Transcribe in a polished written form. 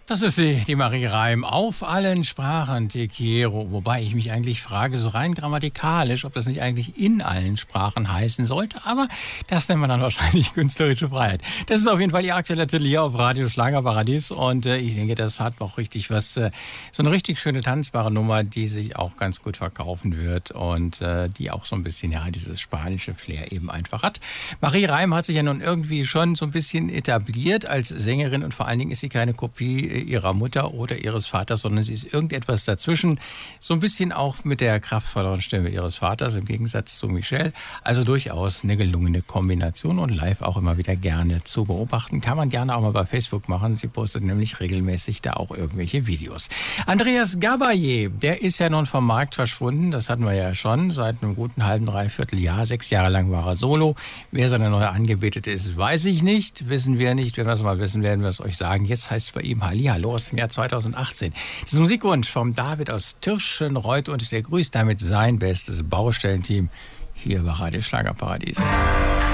Das ist sie, die Marie Reim, auf allen Sprachen Te quiero. Wobei ich mich eigentlich frage, so rein grammatikalisch, ob das nicht eigentlich in allen Sprachen heißen sollte. Aber das nennt man dann wahrscheinlich künstlerische Freiheit. Das ist auf jeden Fall Ihr aktueller Titel hier auf Radio Schlagerparadies. Und ich denke, das hat auch richtig was, so eine richtig schöne tanzbare Nummer, die sich auch ganz gut verkaufen wird. Und die auch so ein bisschen, ja, dieses spanische Flair eben einfach hat. Marie Reim hat sich ja nun irgendwie schon so ein bisschen etabliert als Sängerin. Und vor allen Dingen ist sie keine Kopie ihrer Mutter oder ihres Vaters, sondern sie ist irgendetwas dazwischen. So ein bisschen auch mit der kraftvollen Stimme ihres Vaters im Gegensatz zu Michelle. Also durchaus eine gelungene Kombination und live auch immer wieder gerne zu beobachten. Kann man gerne auch mal bei Facebook machen. Sie postet nämlich regelmäßig da auch irgendwelche Videos. Andreas Gabayé, der ist ja nun vom Markt verschwunden. Das hatten wir ja schon seit einem guten halben, dreiviertel Jahr. 6 Jahre lang war er solo. Wer seine neue Angebetete ist, weiß ich nicht. Wissen wir nicht. Wenn wir es mal wissen, werden wir es euch sagen. Jetzt heißt es bei ihm Hallihallo aus dem Jahr 2018. Das ist ein Musikwunsch vom David aus Tirschenreuth und der grüßt damit sein bestes Baustellenteam hier bei Radio Schlagerparadies.